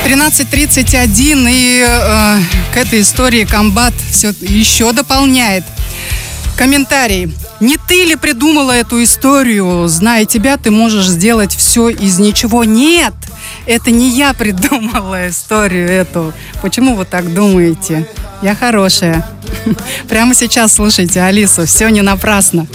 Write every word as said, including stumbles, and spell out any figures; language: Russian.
тринадцать тридцать один, и э, к этой истории комбат все еще дополняет. Комментарий. Не ты ли придумала эту историю? Зная тебя, ты можешь сделать все из ничего. Нет, это не я придумала историю эту. Почему вы так думаете? Я хорошая. Прямо сейчас слушайте Алису. Все не напрасно.